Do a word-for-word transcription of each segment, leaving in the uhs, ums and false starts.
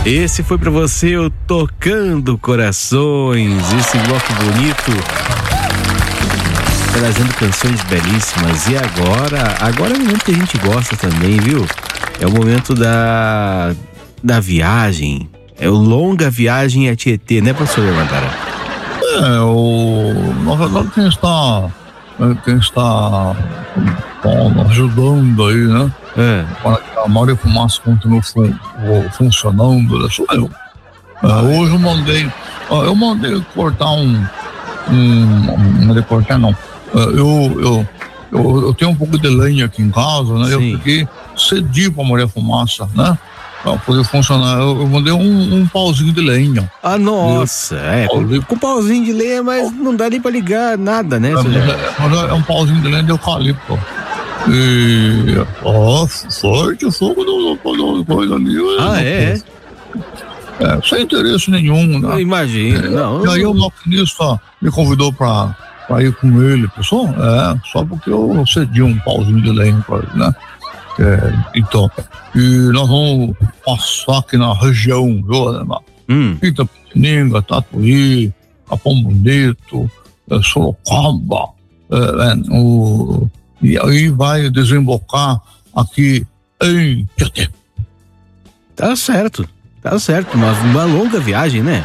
Esse foi pra você, o Tocando Corações, esse bloco bonito, trazendo canções belíssimas. E agora, agora é o momento que a gente gosta também, viu? É o momento da, da viagem, é o Longa Viagem a Tietê, né, pastor Mandara? É, o, na verdade quem está, quem está bom, ajudando aí, né? É. Para que a Maria Fumaça continue fun, funcionando, né? Sou eu. É, hoje eu mandei, eu mandei cortar um, um não mandei cortar não, eu, eu, eu, eu tenho um pouco de lenha aqui em casa, né? Sim. Eu fiquei cedi para a Maria Fumaça, né? Para poder funcionar, eu, eu mandei um, um pauzinho de lenha. Ah, nossa, eu, é, com, com pauzinho de lenha, mas não dá nem para ligar nada, né? É, mas é, mas é um pauzinho de lenha de eucalipto. E, ó, forte o fogo do, do, do coisa ali. Ah, é? É, sem interesse nenhum, né? Eu imagino, é, não. E aí o maquinista me convidou pra, pra ir com ele, pessoal, é, só porque eu cedi um pauzinho de lenha pra ele, né? É, então, e nós vamos passar aqui na região, viu, Ademar? Hum. Itapetininga, Tatuí, Capão Bonito, é, Sorocaba, é, é, o... E aí vai desembocar aqui em Tietê. Tá certo, tá certo, mas uma longa viagem, né?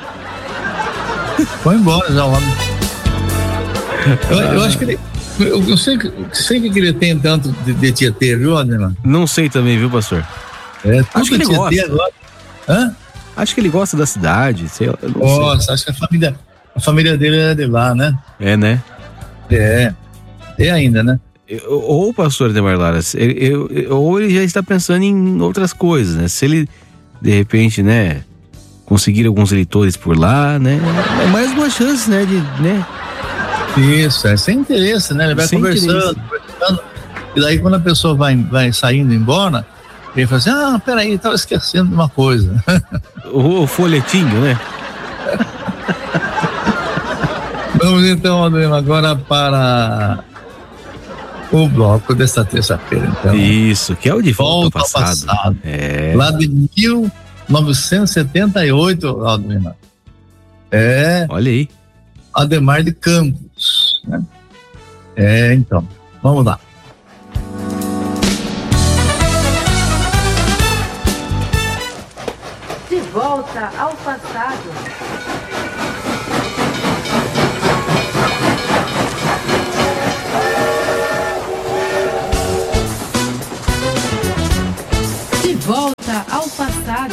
Vai embora já lá. Eu, eu acho que ele, eu, eu sei, sei que ele tem tanto de, de Tietê, viu, Ademar? Não sei também, viu, pastor? É, acho que ele Tietê gosta. Agora. Hã? Acho que ele gosta da cidade, sei lá. Nossa, acho que a família, a família dele é de lá, né? É, né? É, é ainda, né? Ou o pastor Ademar Lara, ou ele já está pensando em outras coisas, né? Se ele, de repente, né, conseguir alguns eleitores por lá, né? É mais uma chance, né? De, né? Isso, é sem interesse, né? Ele vai sem conversando, conversando, e daí quando a pessoa vai, vai saindo embora, ele fala assim, ah, peraí, estava esquecendo de uma coisa. O, o folhetinho, né? Vamos então, Ademar, agora para o bloco desta terça-feira, então. Isso, que é o de volta, volta ao passado. passado. É. Lá de mil novecentos e setenta e oito, Ademar. É. Olha aí. Ademar de Campos, né? É, então, vamos lá. De volta ao passado. Volta ao passado.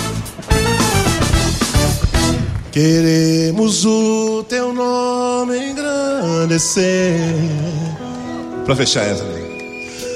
Queremos o teu nome engrandecer. Pra fechar essa, né?